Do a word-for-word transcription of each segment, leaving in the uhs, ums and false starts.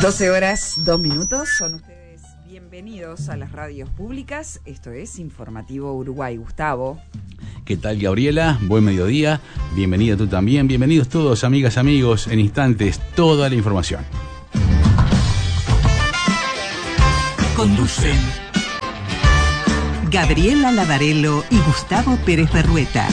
doce horas, dos minutos. Son ustedes bienvenidos a las radios públicas. Esto es Informativo Uruguay. Gustavo. ¿Qué tal, Gabriela? Buen mediodía. Bienvenida tú también. Bienvenidos todos, amigas, amigos. En instantes, toda la información. Conducen Gabriela Lavarello y Gustavo Pérez Berrueta.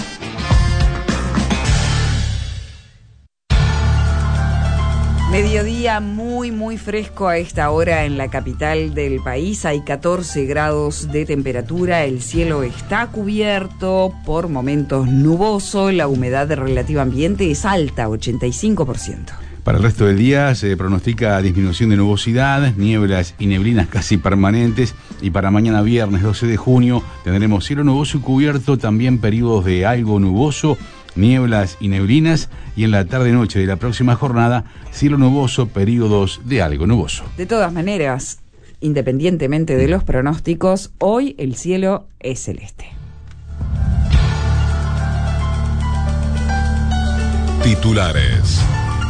Mediodía muy, muy fresco a esta hora en la capital del país. Hay catorce grados de temperatura. El cielo está cubierto, por momentos nuboso. La humedad del relativo ambiente es alta, ochenta y cinco por ciento. Para el resto del día se pronostica disminución de nubosidad, nieblas y neblinas casi permanentes. Y para mañana viernes doce de junio tendremos cielo nuboso y cubierto, también periodos de algo nuboso, nieblas y neblinas, y en la tarde-noche de la próxima jornada, cielo nuboso, periodos de algo nuboso. De todas maneras, independientemente de los pronósticos, hoy el cielo es celeste. Titulares.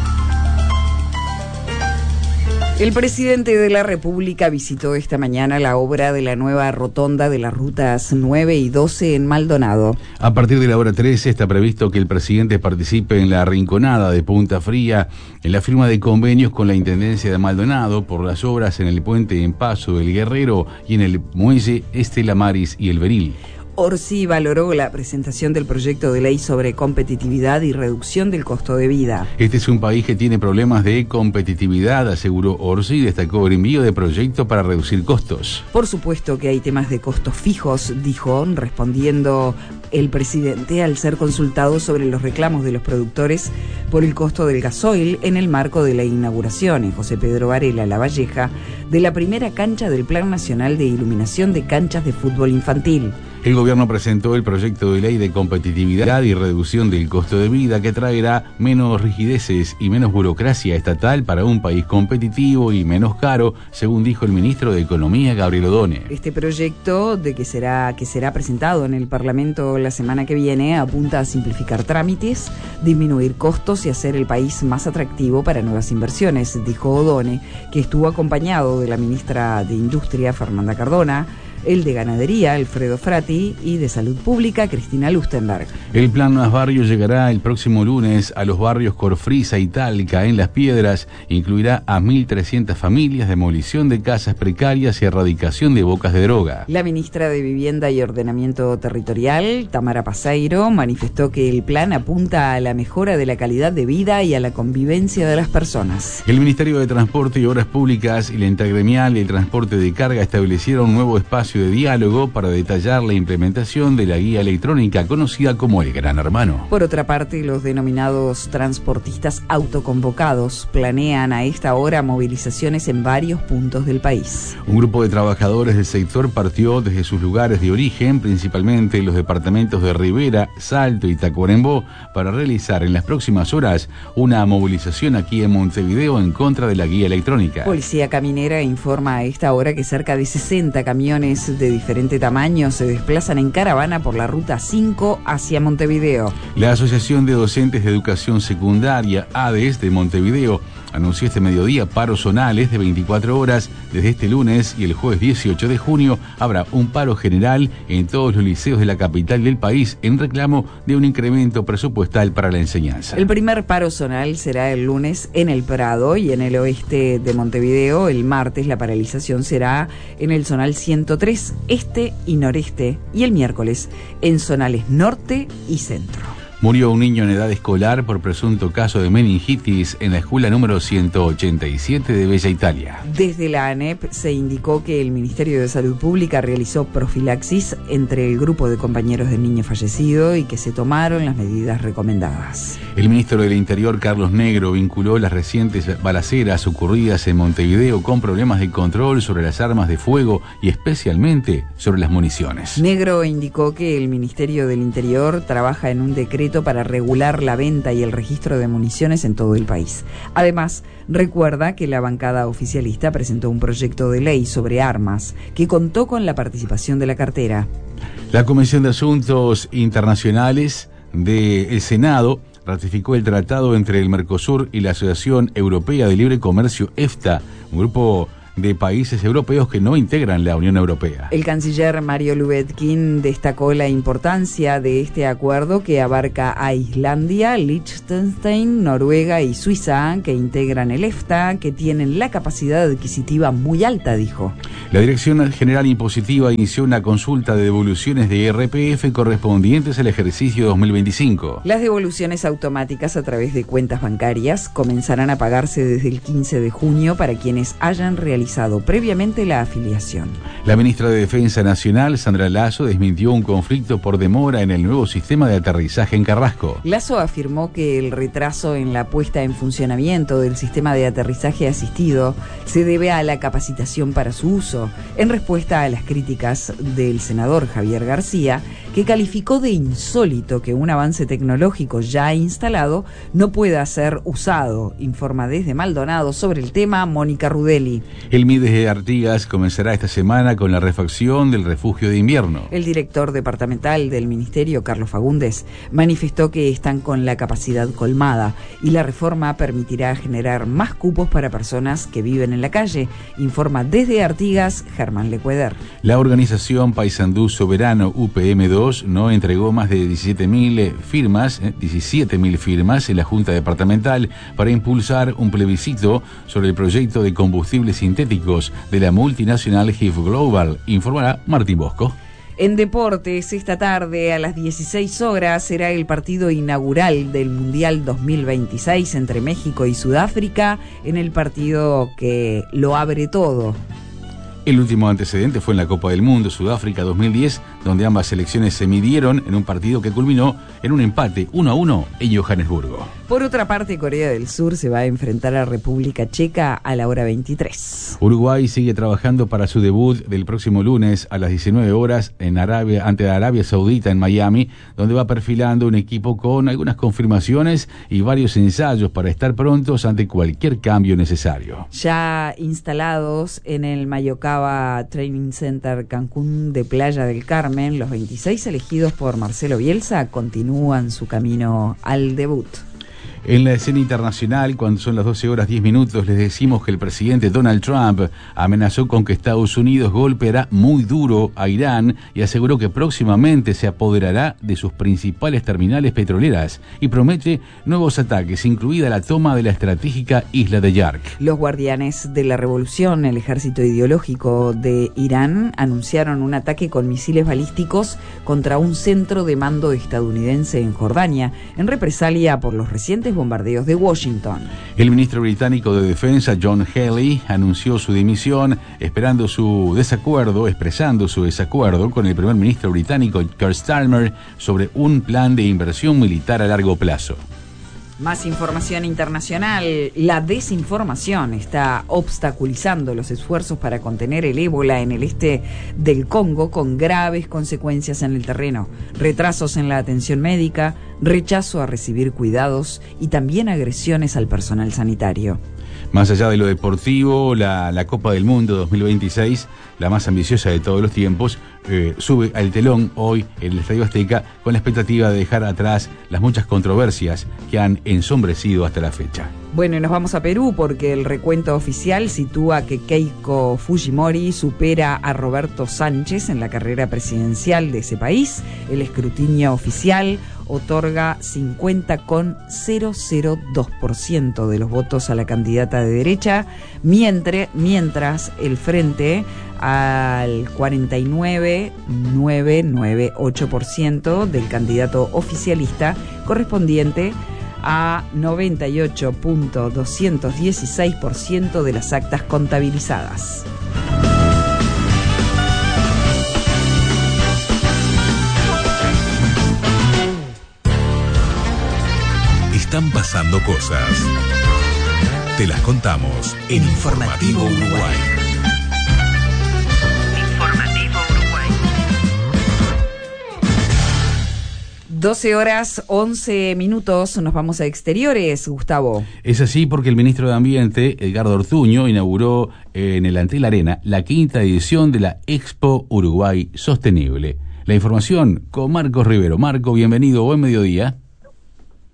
El presidente de la República visitó esta mañana la obra de la nueva rotonda de las rutas nueve y doce en Maldonado. A partir de la hora trece está previsto que el presidente participe en la Rinconada de Punta Fría, en la firma de convenios con la Intendencia de Maldonado por las obras en el puente en Paso del Guerrero y en el muelle Estela Maris y el Beril. Orsi valoró la presentación del proyecto de ley sobre competitividad y reducción del costo de vida. Este es un país que tiene problemas de competitividad, aseguró Orsi, y destacó el envío de proyectos para reducir costos. Por supuesto que hay temas de costos fijos, dijo, respondiendo el presidente al ser consultado sobre los reclamos de los productores por el costo del gasoil en el marco de la inauguración en José Pedro Varela, La Valleja, de la primera cancha del Plan Nacional de Iluminación de Canchas de Fútbol Infantil. El gobierno presentó el proyecto de ley de competitividad y reducción del costo de vida que traerá menos rigideces y menos burocracia estatal para un país competitivo y menos caro, según dijo el ministro de Economía, Gabriel Odone. Este proyecto, de que será, que será presentado en el Parlamento la semana que viene, apunta a simplificar trámites, disminuir costos y hacer el país más atractivo para nuevas inversiones, dijo Odone, que estuvo acompañado de la ministra de Industria, Fernanda Cardona, el de Ganadería, Alfredo Frati, y de Salud Pública, Cristina Lustenberg. El plan Más Barrio llegará el próximo lunes a los barrios Corfrisa y Talca, en Las Piedras. Incluirá a mil trescientas familias, demolición de casas precarias y erradicación de bocas de droga. La ministra de Vivienda y Ordenamiento Territorial, Tamara Paseiro, manifestó que el plan apunta a la mejora de la calidad de vida y a la convivencia de las personas. El Ministerio de Transporte y Obras Públicas y la Intergremial y el Transporte de Carga establecieron un nuevo espacio de diálogo para detallar la implementación de la guía electrónica conocida como el Gran Hermano. Por otra parte, los denominados transportistas autoconvocados planean a esta hora movilizaciones en varios puntos del país. Un grupo de trabajadores del sector partió desde sus lugares de origen, principalmente los departamentos de Rivera, Salto y Tacuarembó, para realizar en las próximas horas una movilización aquí en Montevideo en contra de la guía electrónica. Policía Caminera informa a esta hora que cerca de sesenta camiones de diferente tamaño se desplazan en caravana por la ruta cinco hacia Montevideo. La Asociación de Docentes de Educación Secundaria, A D E S de Montevideo, anunció este mediodía paros zonales de veinticuatro horas. Desde este lunes y el jueves dieciocho de junio habrá un paro general en todos los liceos de la capital del país en reclamo de un incremento presupuestal para la enseñanza. El primer paro zonal será el lunes en el Prado y en el oeste de Montevideo. El martes la paralización será en el zonal ciento tres, este y noreste, y el miércoles en zonales norte y centro. Murió un niño en edad escolar por presunto caso de meningitis en la escuela número ciento ochenta y siete de Bella Italia. Desde la ANEP se indicó que el Ministerio de Salud Pública realizó profilaxis entre el grupo de compañeros del niño fallecido y que se tomaron las medidas recomendadas. El ministro del Interior, Carlos Negro, vinculó las recientes balaceras ocurridas en Montevideo con problemas de control sobre las armas de fuego y especialmente sobre las municiones. Negro indicó que el Ministerio del Interior trabaja en un decreto para regular la venta y el registro de municiones en todo el país. Además, recuerda que la bancada oficialista presentó un proyecto de ley sobre armas que contó con la participación de la cartera. La Comisión de Asuntos Internacionales del Senado ratificó el tratado entre el Mercosur y la Asociación Europea de Libre Comercio EFTA, un grupo de países europeos que no integran la Unión Europea. El canciller Mario Lubetkin destacó la importancia de este acuerdo que abarca a Islandia, Liechtenstein, Noruega y Suiza, que integran el EFTA, que tienen la capacidad adquisitiva muy alta, dijo. La Dirección General Impositiva inició una consulta de devoluciones de I R P F correspondientes al ejercicio dos mil veinticinco. Las devoluciones automáticas a través de cuentas bancarias comenzarán a pagarse desde el quince de junio para quienes hayan realizado previamente la afiliación. La ministra de Defensa Nacional, Sandra Lasso, desmintió un conflicto por demora en el nuevo sistema de aterrizaje en Carrasco. Lasso afirmó que el retraso en la puesta en funcionamiento del sistema de aterrizaje asistido se debe a la capacitación para su uso, en respuesta a las críticas del senador Javier García, que calificó de insólito que un avance tecnológico ya instalado no pueda ser usado. Informa desde Maldonado sobre el tema Mónica Rudelli. El M I D E de Artigas comenzará esta semana con la refacción del refugio de invierno. El director departamental del Ministerio, Carlos Fagundes, manifestó que están con la capacidad colmada y la reforma permitirá generar más cupos para personas que viven en la calle. Informa desde Artigas, Germán Lecueder. La organización Paysandú Soberano U P M dos no entregó más de diecisiete mil firmas, eh, diecisiete mil firmas en la Junta Departamental para impulsar un plebiscito sobre el proyecto de combustibles sintéticos de la multinacional H I F Global, informará Martín Bosco. En deportes, esta tarde a las dieciséis horas será el partido inaugural del Mundial dos mil veintiséis entre México y Sudáfrica, en el partido que lo abre todo. El último antecedente fue en la Copa del Mundo Sudáfrica dos mil diez, donde ambas selecciones se midieron en un partido que culminó en un empate uno a uno en Johannesburgo. Por otra parte, Corea del Sur se va a enfrentar a República Checa a la hora veintitrés. Uruguay sigue trabajando para su debut del próximo lunes a las diecinueve horas en Arabia, ante Arabia Saudita en Miami, donde va perfilando un equipo con algunas confirmaciones y varios ensayos para estar prontos ante cualquier cambio necesario. Ya instalados en el Mayocaba Training Center Cancún de Playa del Carmen, los veintiséis elegidos por Marcelo Bielsa continúan su camino al debut. En la escena internacional, cuando son las doce horas diez minutos, les decimos que el presidente Donald Trump amenazó con que Estados Unidos golpeará muy duro a Irán y aseguró que próximamente se apoderará de sus principales terminales petroleras y promete nuevos ataques, incluida la toma de la estratégica isla de Yark. Los guardianes de la revolución, el ejército ideológico de Irán, anunciaron un ataque con misiles balísticos contra un centro de mando estadounidense en Jordania, en represalia por los recientes bombardeos de Washington. El ministro británico de Defensa, John Healey, anunció su dimisión, esperando su desacuerdo, expresando su desacuerdo con el primer ministro británico, Keir Starmer, sobre un plan de inversión militar a largo plazo. Más información internacional. La desinformación está obstaculizando los esfuerzos para contener el ébola en el este del Congo, con graves consecuencias en el terreno, retrasos en la atención médica, rechazo a recibir cuidados y también agresiones al personal sanitario. Más allá de lo deportivo, la, la Copa del Mundo dos mil veintiséis, la más ambiciosa de todos los tiempos, eh, sube al telón hoy en el Estadio Azteca con la expectativa de dejar atrás las muchas controversias que han ensombrecido hasta la fecha. Bueno, y nos vamos a Perú porque el recuento oficial sitúa que Keiko Fujimori supera a Roberto Sánchez en la carrera presidencial de ese país. El escrutinio oficial otorga cincuenta coma cero cero dos por ciento de los votos a la candidata de derecha, mientras, mientras el Frente al cuarenta y nueve coma novecientos noventa y ocho por ciento del candidato oficialista, correspondiente a noventa y ocho coma doscientos dieciséis por ciento de las actas contabilizadas. Están pasando cosas. Te las contamos en Informativo Uruguay. Informativo Uruguay. doce horas once minutos, nos vamos a exteriores, Gustavo. Es así porque el ministro de Ambiente, Edgardo Ortuño, inauguró en el Antel Arena la quinta edición de la Expo Uruguay Sostenible. La información con Marcos Rivero. Marco, bienvenido, buen mediodía.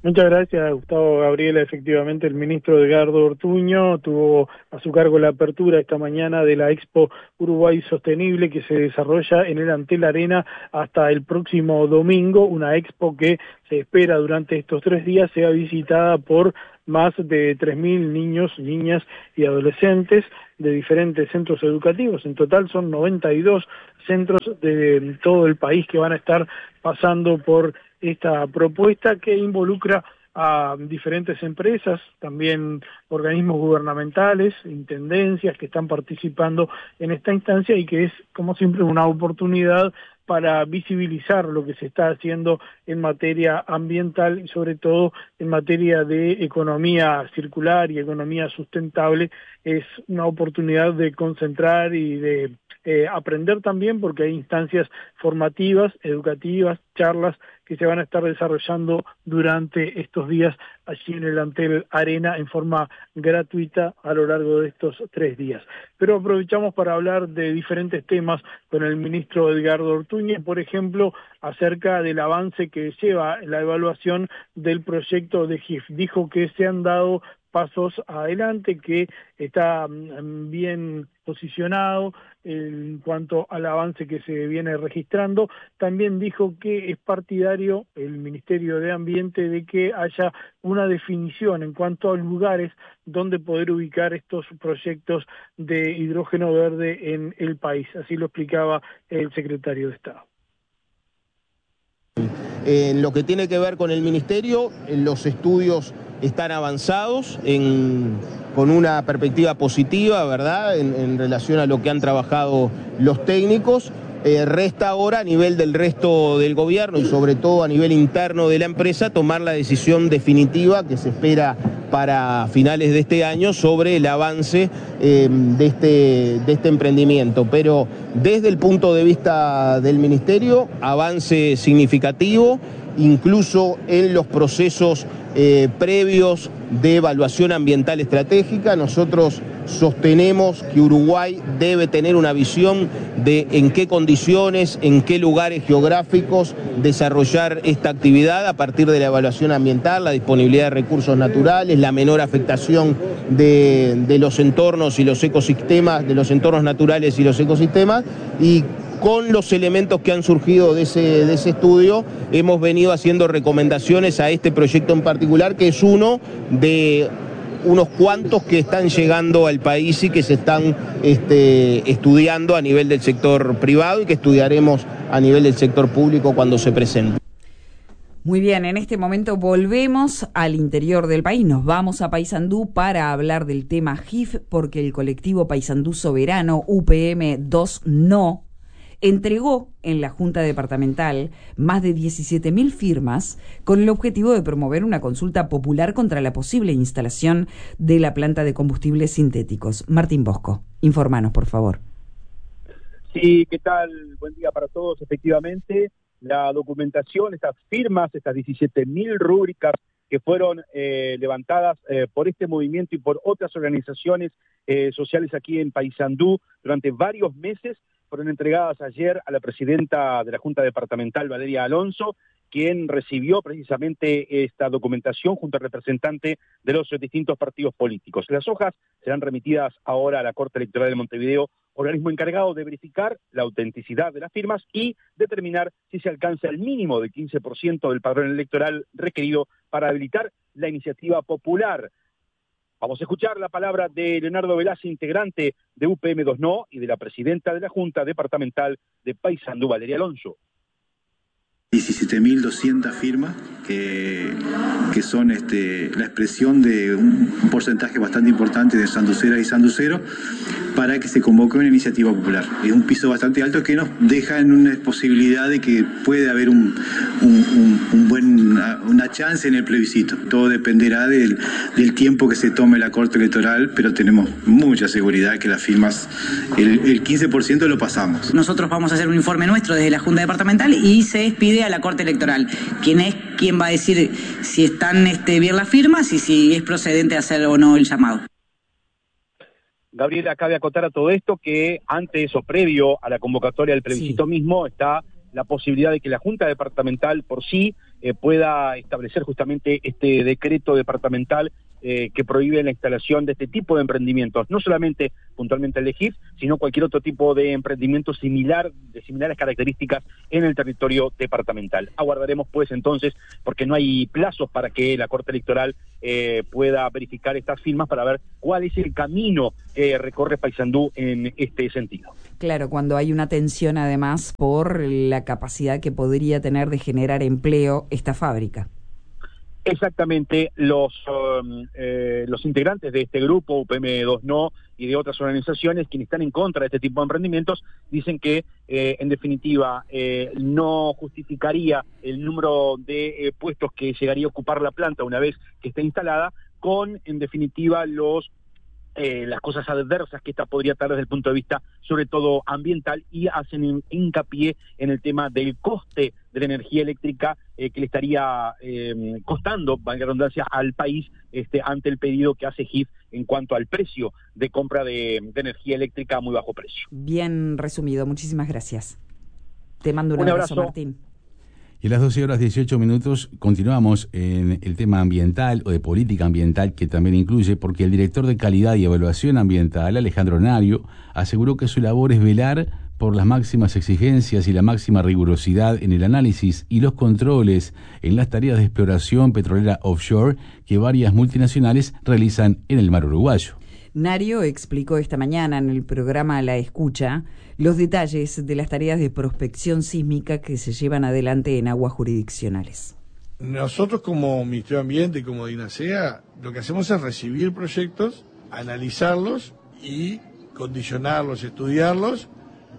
Muchas gracias, Gustavo Gabriela. Efectivamente, el ministro Edgardo Ortuño tuvo a su cargo la apertura esta mañana de la Expo Uruguay Sostenible, que se desarrolla en el Antel Arena hasta el próximo domingo, una expo que se espera durante estos tres días sea visitada por más de tres mil niños, niñas y adolescentes de diferentes centros educativos. En total son noventa y dos centros de todo el país que van a estar pasando por esta propuesta, que involucra a diferentes empresas, también organismos gubernamentales, intendencias que están participando en esta instancia, y que es, como siempre, una oportunidad para visibilizar lo que se está haciendo en materia ambiental y sobre todo en materia de economía circular y economía sustentable. Es una oportunidad de concentrar y de eh, aprender también, porque hay instancias formativas, educativas, charlas que se van a estar desarrollando durante estos días allí en el Antel Arena en forma gratuita a lo largo de estos tres días. Pero aprovechamos para hablar de diferentes temas con el ministro Edgardo Ortuño, por ejemplo, acerca del avance que lleva la evaluación del proyecto de G I F. Dijo que se han dado pasos adelante, que está bien posicionado en cuanto al avance que se viene registrando. También dijo que es partidario el Ministerio de Ambiente de que haya una definición en cuanto a lugares donde poder ubicar estos proyectos de hidrógeno verde en el país. Así lo explicaba el secretario de Estado. En lo que tiene que ver con el Ministerio, los estudios están avanzados en, con una perspectiva positiva, ¿verdad?, en, en relación a lo que han trabajado los técnicos. Eh, resta ahora, a nivel del resto del gobierno y sobre todo a nivel interno de la empresa, tomar la decisión definitiva que se espera para finales de este año sobre el avance eh, de, este, de este emprendimiento. Pero desde el punto de vista del Ministerio, avance significativo, incluso en los procesos eh, previos de evaluación ambiental estratégica. Nosotros sostenemos que Uruguay debe tener una visión de en qué condiciones, en qué lugares geográficos desarrollar esta actividad a partir de la evaluación ambiental, la disponibilidad de recursos naturales, la menor afectación de, de los entornos y los ecosistemas, de los entornos naturales y los ecosistemas, y con los elementos que han surgido de ese, de ese estudio, hemos venido haciendo recomendaciones a este proyecto en particular, que es uno de unos cuantos que están llegando al país y que se están este, estudiando a nivel del sector privado y que estudiaremos a nivel del sector público cuando se presente. Muy bien, en este momento volvemos al interior del país, nos vamos a Paysandú para hablar del tema G I F, porque el colectivo Paysandú Soberano U P M dos No entregó en la Junta Departamental más de diecisiete mil firmas con el objetivo de promover una consulta popular contra la posible instalación de la planta de combustibles sintéticos. Martín Bosco, informanos, por favor. Sí, ¿qué tal? Buen día para todos. Efectivamente, la documentación, estas firmas, estas diecisiete mil rúbricas que fueron eh, levantadas eh, por este movimiento y por otras organizaciones eh, sociales aquí en Paysandú durante varios meses, fueron entregadas ayer a la presidenta de la Junta Departamental, Valeria Alonso, quien recibió precisamente esta documentación junto al representante de los distintos partidos políticos. Las hojas serán remitidas ahora a la Corte Electoral de Montevideo, organismo encargado de verificar la autenticidad de las firmas y determinar si se alcanza el mínimo del quince por ciento del padrón electoral requerido para habilitar la iniciativa popular. Vamos a escuchar la palabra de Leonardo Velázquez, integrante de U P M dos No, y de la presidenta de la Junta Departamental de Paysandú, Valeria Alonso. diecisiete mil doscientas firmas que, que son este, la expresión de un porcentaje bastante importante de sanduceras y sanduceros para que se convoque una iniciativa popular. Es un piso bastante alto que nos deja en una posibilidad de que puede haber un, un, un, un buen, una chance en el plebiscito. Todo dependerá del, del tiempo que se tome la Corte Electoral, pero tenemos mucha seguridad que las firmas, el, el quince por ciento lo pasamos. Nosotros vamos a hacer un informe nuestro desde la Junta Departamental y se pide a la Corte Electoral, quién es quien va a decir si están este, bien las firmas y si es procedente hacer o no el llamado. Gabriela, cabe acotar a todo esto que antes o previo a la convocatoria del plebiscito sí. mismo está la posibilidad de que la Junta Departamental por sí eh, pueda establecer justamente este decreto departamental eh, que prohíbe la instalación de este tipo de emprendimientos, no solamente puntualmente el de G I F, sino cualquier otro tipo de emprendimiento similar, de similares características en el territorio departamental. Aguardaremos pues entonces, porque no hay plazos para que la Corte Electoral eh, pueda verificar estas firmas para ver cuál es el camino que recorre Paysandú en este sentido. Claro, cuando hay una tensión además por la capacidad que podría tener de generar empleo esta fábrica. Exactamente, los um, eh, los integrantes de este grupo, U P M dos No, y de otras organizaciones, quienes están en contra de este tipo de emprendimientos, dicen que, eh, en definitiva, eh, no justificaría el número de eh, puestos que llegaría a ocupar la planta una vez que esté instalada, con, en definitiva, los Eh, las cosas adversas que esta podría traer desde el punto de vista, sobre todo ambiental, y hacen in, hincapié en el tema del coste de la energía eléctrica eh, que le estaría eh, costando, valga la redundancia, al país este, ante el pedido que hace G I F en cuanto al precio de compra de, de energía eléctrica a muy bajo precio. Bien resumido, muchísimas gracias. Te mando un, un abrazo, abrazo, Martín. Y a las doce horas dieciocho minutos continuamos en el tema ambiental o de política ambiental, que también incluye, porque el director de Calidad y Evaluación Ambiental, Alejandro Nario, aseguró que su labor es velar por las máximas exigencias y la máxima rigurosidad en el análisis y los controles en las tareas de exploración petrolera offshore que varias multinacionales realizan en el mar uruguayo. Nario explicó esta mañana en el programa La Escucha los detalles de las tareas de prospección sísmica que se llevan adelante en aguas jurisdiccionales. Nosotros como Ministerio de Ambiente y como DINASEA lo que hacemos es recibir proyectos, analizarlos y condicionarlos, estudiarlos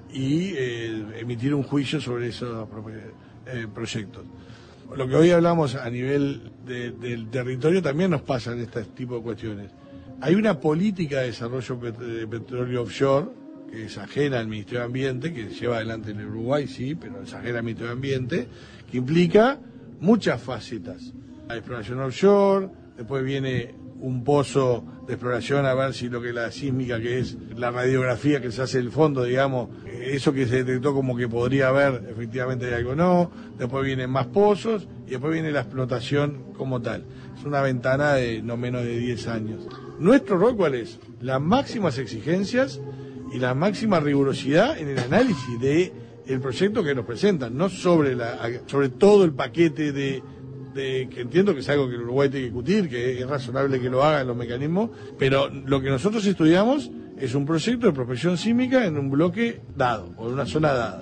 y eh, emitir un juicio sobre esos eh, proyectos. Lo que hoy hablamos a nivel de, del territorio también nos pasa en este tipo de cuestiones. Hay una política de desarrollo de petróleo offshore que es ajena al Ministerio de Ambiente, que se lleva adelante en el Uruguay, sí, pero es ajena al Ministerio de Ambiente, que implica muchas facetas. La exploración offshore, después viene un pozo de exploración a ver si lo que la sísmica, que es la radiografía que se hace del fondo, digamos, eso que se detectó como que podría haber, efectivamente hay algo no, después vienen más pozos y después viene la explotación como tal. Es una ventana de no menos de diez años. ¿Nuestro rol cuál es? Las máximas exigencias y la máxima rigurosidad en el análisis de el proyecto que nos presentan, no sobre la sobre todo el paquete de, de que entiendo que es algo que el Uruguay tiene que discutir, que es razonable que lo haga en los mecanismos, pero lo que nosotros estudiamos es un proyecto de prospección sísmica en un bloque dado, o en una zona dada.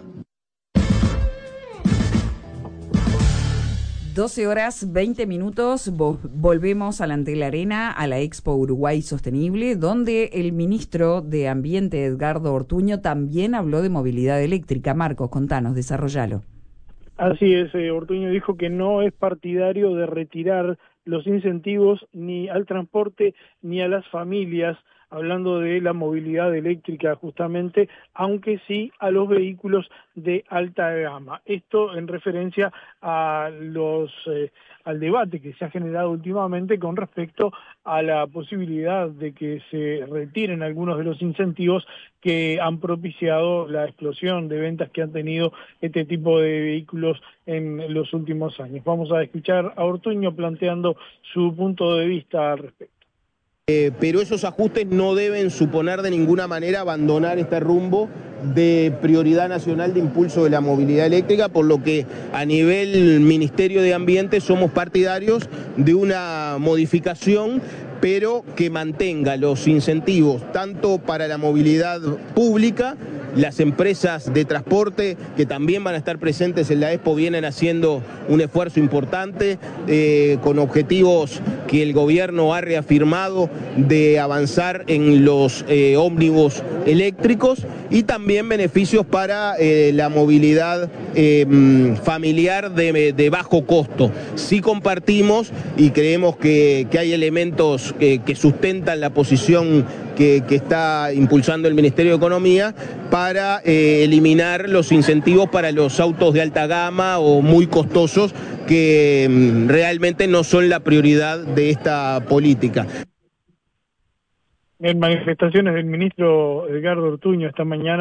doce horas veinte minutos, volvemos a la Antel Arena, a la Expo Uruguay Sostenible, donde el ministro de Ambiente, Edgardo Ortuño, también habló de movilidad eléctrica. Marcos, contanos, desarrollalo. Así es, eh, Ortuño dijo que no es partidario de retirar los incentivos ni al transporte ni a las familias, hablando de la movilidad eléctrica justamente, aunque sí a los vehículos de alta gama. Esto en referencia a los eh, al debate que se ha generado últimamente con respecto a la posibilidad de que se retiren algunos de los incentivos que han propiciado la explosión de ventas que han tenido este tipo de vehículos en los últimos años. Vamos a escuchar a Ortuño planteando su punto de vista al respecto. Eh, pero esos ajustes no deben suponer de ninguna manera abandonar este rumbo de prioridad nacional de impulso de la movilidad eléctrica, por lo que a nivel Ministerio de Ambiente somos partidarios de una modificación, pero que mantenga los incentivos tanto para la movilidad pública. Las empresas de transporte que también van a estar presentes en la Expo vienen haciendo un esfuerzo importante eh, con objetivos que el gobierno ha reafirmado de avanzar en los eh, ómnibus eléctricos y también beneficios para eh, la movilidad eh, familiar de, de bajo costo. Sí compartimos y creemos que, que hay elementos que, que sustentan la posición que, que está impulsando el Ministerio de Economía para eh, eliminar los incentivos para los autos de alta gama o muy costosos que mm, realmente no son la prioridad de esta política. En manifestaciones del ministro Edgardo Ortuño esta mañana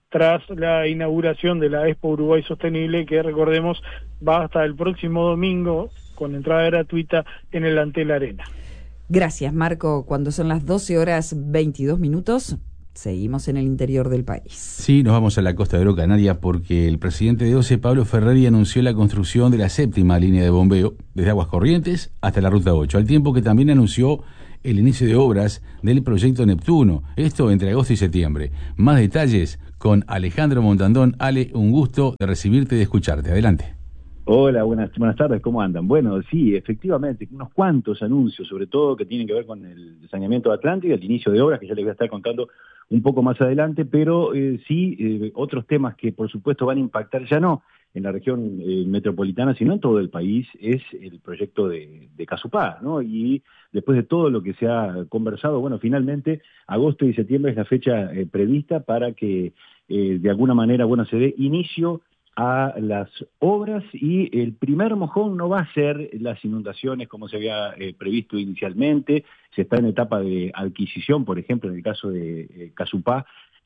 tras la inauguración de la Expo Uruguay Sostenible, que recordemos va hasta el próximo domingo con entrada gratuita en el Antel Arena. Gracias, Marco. Cuando son las doce horas veintidós minutos, seguimos en el interior del país. Sí, nos vamos a la Costa de Oro Canaria porque el presidente de OCE, Pablo Ferreri, anunció la construcción de la séptima línea de bombeo desde Aguas Corrientes hasta la Ruta ocho, al tiempo que también anunció el inicio de obras del proyecto Neptuno, esto entre agosto y septiembre. Más detalles con Alejandro Montandón. Ale, un gusto de recibirte y de escucharte. Adelante. Hola, buenas, buenas tardes, ¿cómo andan? Bueno, sí, efectivamente, unos cuantos anuncios, sobre todo que tienen que ver con el saneamiento de Atlántica, el inicio de obras, que ya les voy a estar contando un poco más adelante, pero eh, sí, eh, otros temas que por supuesto van a impactar ya no en la región eh, metropolitana, sino en todo el país, es el proyecto de, de Casupá, ¿no? Y después de todo lo que se ha conversado, bueno, finalmente agosto y septiembre es la fecha eh, prevista para que eh, de alguna manera, bueno, se dé inicio a las obras, y el primer mojón no va a ser las inundaciones como se había eh, previsto inicialmente. Se está en etapa de adquisición, por ejemplo, en el caso de eh, Casupá,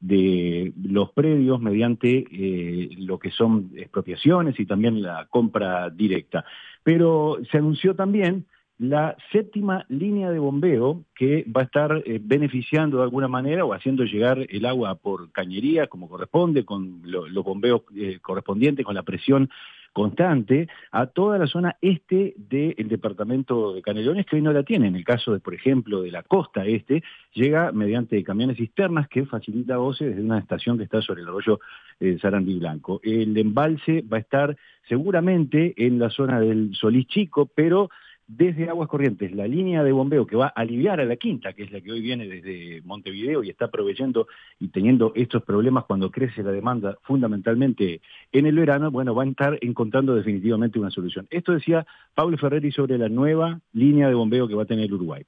de los predios mediante eh, lo que son expropiaciones y también la compra directa. Pero se anunció también la séptima línea de bombeo que va a estar eh, beneficiando de alguna manera o haciendo llegar el agua por cañería como corresponde, con lo, los bombeos eh, correspondientes, con la presión constante, a toda la zona este del departamento de Canelones, que hoy no la tiene. En el caso, de, por ejemplo, de la costa este, llega mediante camiones cisternas que facilita OCE desde una estación que está sobre el arroyo eh, Sarandí Blanco. El embalse va a estar seguramente en la zona del Solís Chico, pero desde Aguas Corrientes, la línea de bombeo que va a aliviar a la Quinta, que es la que hoy viene desde Montevideo y está proveyendo y teniendo estos problemas cuando crece la demanda fundamentalmente en el verano, bueno, va a estar encontrando definitivamente una solución. Esto decía Pablo Ferreri sobre la nueva línea de bombeo que va a tener Uruguay.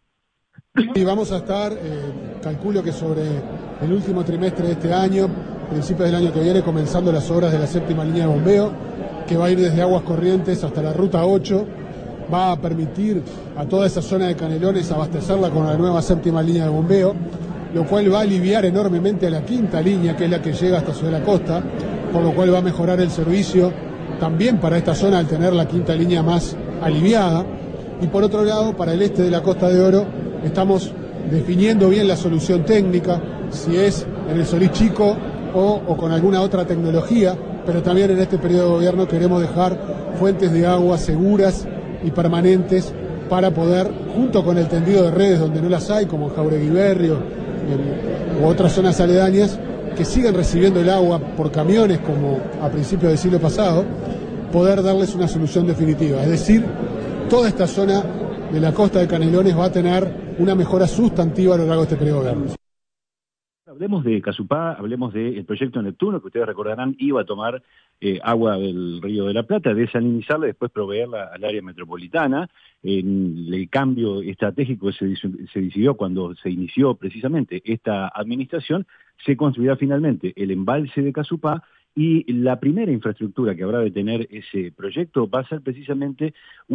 Y vamos a estar, eh, calculo que sobre el último trimestre de este año, principios del año que viene, comenzando las obras de la séptima línea de bombeo, que va a ir desde Aguas Corrientes hasta la Ruta ocho, va a permitir a toda esa zona de Canelones abastecerla con la nueva séptima línea de bombeo, lo cual va a aliviar enormemente a la quinta línea, que es la que llega hasta sobre la costa, por lo cual va a mejorar el servicio también para esta zona al tener la quinta línea más aliviada. Y por otro lado, para el este de la Costa de Oro, estamos definiendo bien la solución técnica, si es en el Solís Chico o, o con alguna otra tecnología, pero también en este periodo de gobierno queremos dejar fuentes de agua seguras y permanentes para poder, junto con el tendido de redes donde no las hay, como Jauregui Berrio eh, u otras zonas aledañas, que sigan recibiendo el agua por camiones como a principios del siglo pasado, poder darles una solución definitiva. Es decir, toda esta zona de la costa de Canelones va a tener una mejora sustantiva a lo largo de este periodo de gobierno. Hablemos de Casupá, hablemos del proyecto Neptuno, que ustedes recordarán iba a tomar eh, agua del Río de la Plata, desalinizarla y después proveerla al área metropolitana. En el cambio estratégico se, se decidió cuando se inició precisamente esta administración, se construirá finalmente el embalse de Casupá, y la primera infraestructura que habrá de tener ese proyecto va a ser precisamente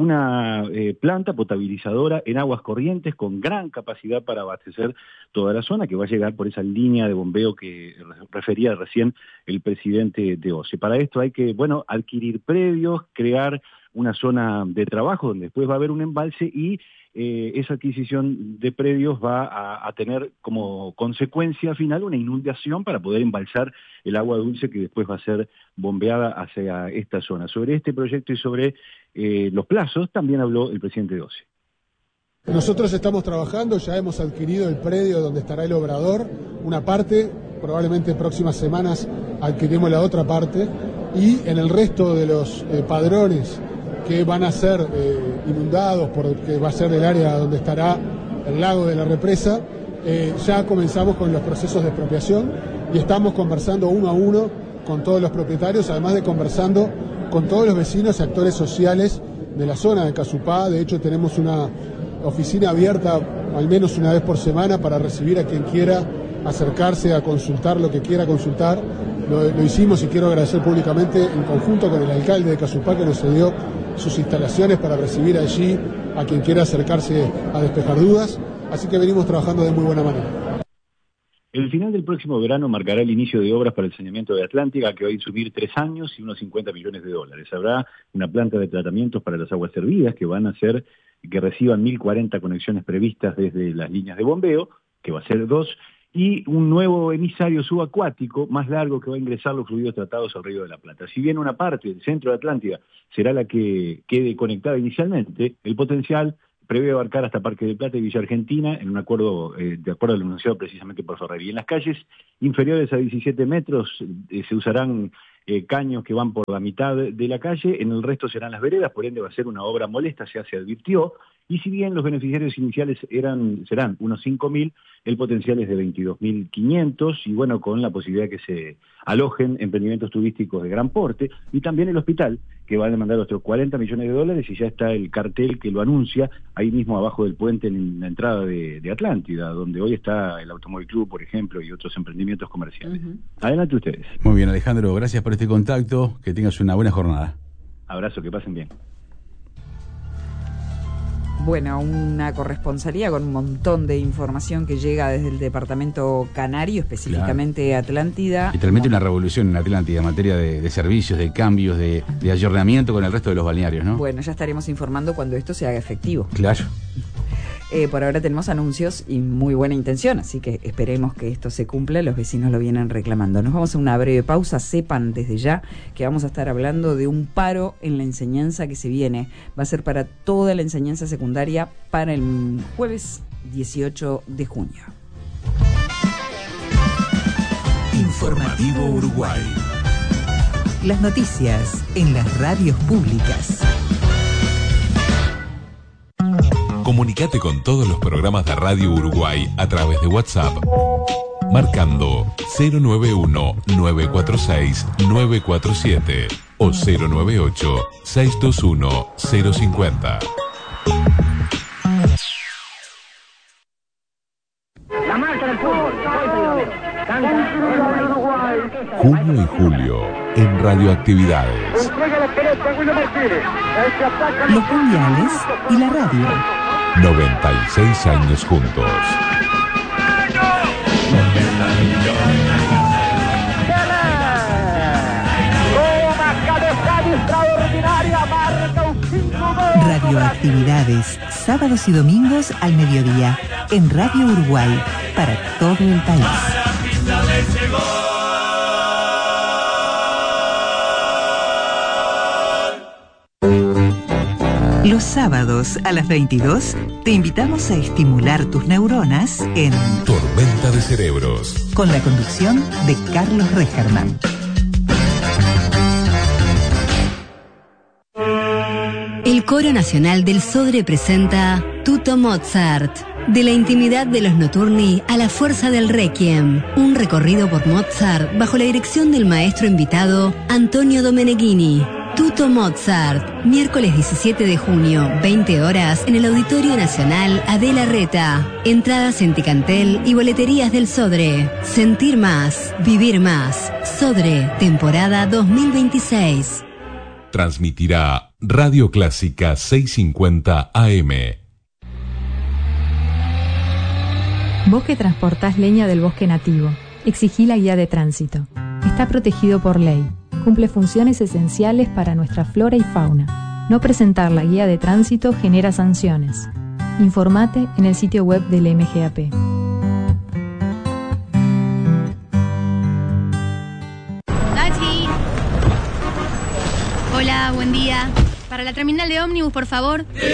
una eh, planta potabilizadora en Aguas Corrientes con gran capacidad para abastecer toda la zona, que va a llegar por esa línea de bombeo que refería recién el presidente de OCE. Para esto hay que, bueno, adquirir predios, crear una zona de trabajo donde después va a haber un embalse, y eh, esa adquisición de predios va a, a tener como consecuencia final una inundación para poder embalsar el agua dulce que después va a ser bombeada hacia esta zona. Sobre este proyecto y sobre eh, los plazos también habló el presidente de OCE. Nosotros estamos trabajando, ya hemos adquirido el predio donde estará el obrador, una parte, probablemente en próximas semanas adquiriremos la otra parte, y en el resto de los eh, padrones que van a ser eh, inundados, porque va a ser el área donde estará el lago de la represa, eh, ya comenzamos con los procesos de expropiación y estamos conversando uno a uno con todos los propietarios, además de conversando con todos los vecinos y actores sociales de la zona de Casupá. De hecho, tenemos una oficina abierta al menos una vez por semana para recibir a quien quiera acercarse a consultar lo que quiera consultar. Lo, lo hicimos, y quiero agradecer públicamente en conjunto con el alcalde de Casupá, que nos cedió sus instalaciones para recibir allí a quien quiera acercarse a despejar dudas, así que venimos trabajando de muy buena manera. El final del próximo verano marcará el inicio de obras para el saneamiento de Atlántica, que va a insumir tres años y unos cincuenta millones de dólares. Habrá una planta de tratamientos para las aguas servidas que van a hacer que reciban mil cuarenta conexiones previstas desde las líneas de bombeo, que va a ser dos, y un nuevo emisario subacuático más largo que va a ingresar los fluidos tratados al Río de la Plata. Si bien una parte del centro de Atlántida será la que quede conectada inicialmente, el potencial prevé abarcar hasta Parque del Plata y Villa Argentina, en un acuerdo, eh, de acuerdo a lo anunciado precisamente por Ferrer. Y en las calles inferiores a diecisiete metros eh, se usarán eh, caños que van por la mitad de la calle, en el resto serán las veredas, por ende va a ser una obra molesta, ya se advirtió, y si bien los beneficiarios iniciales eran serán unos cinco mil, el potencial es de veintidós mil quinientos, y bueno, con la posibilidad de que se alojen emprendimientos turísticos de gran porte, y también el hospital, que va a demandar otros cuarenta millones de dólares, y ya está el cartel que lo anuncia, ahí mismo abajo del puente en la entrada de, de Atlántida, donde hoy está el Automóvil Club, por ejemplo, y otros emprendimientos comerciales. Uh-huh. Adelante ustedes. Muy bien, Alejandro, gracias por este contacto, que tengas una buena jornada. Abrazo, que pasen bien. Bueno, una corresponsalía con un montón de información que llega desde el departamento canario, específicamente claro. Atlántida. Literalmente una revolución en Atlántida en materia de, de servicios, de cambios, de, de ayornamiento con el resto de los balnearios, ¿no? Bueno, ya estaremos informando cuando esto se haga efectivo. Claro. Eh, por ahora tenemos anuncios y muy buena intención, así que esperemos que esto se cumpla. Los vecinos lo vienen reclamando. Nos vamos a una breve pausa. Sepan desde ya que vamos a estar hablando de un paro en la enseñanza que se viene. Va a ser para toda la enseñanza secundaria para el jueves dieciocho de junio. Informativo Uruguay. Las noticias en las radios públicas. Comunicate con todos los programas de Radio Uruguay a través de WhatsApp, marcando cero nueve uno, nueve cuatro seis, nueve cuatro siete o cero nueve ocho, seis dos uno, cero cinco cero. La marcha del fútbol, Junio y julio en Radioactividades. Los mundiales y la radio. noventa y seis años juntos. Radioactividades, sábados y domingos al mediodía, en Radio Uruguay, para todo el país. Los sábados a las veintidós te invitamos a estimular tus neuronas en Tormenta de Cerebros, con la conducción de Carlos Regerman. El Coro Nacional del Sodre presenta Tutto Mozart, de la intimidad de los Notturni a la fuerza del Requiem, un recorrido por Mozart bajo la dirección del maestro invitado Antonio Domeneghini. Tutto Mozart, miércoles diecisiete de junio, veinte horas, en el Auditorio Nacional Adela Reta. Entradas en Ticantel y boleterías del Sodre. Sentir más, vivir más. Sodre, temporada dos mil veintiséis. Transmitirá Radio Clásica seiscientos cincuenta A M. Vos que transportás leña del bosque nativo, exigí la guía de tránsito. Está protegido por ley. Cumple funciones esenciales para nuestra flora y fauna. No presentar la guía de tránsito genera sanciones. Informate en el sitio web del M G A P. Tachi. Hola, buen día. Para la terminal de ómnibus, por favor.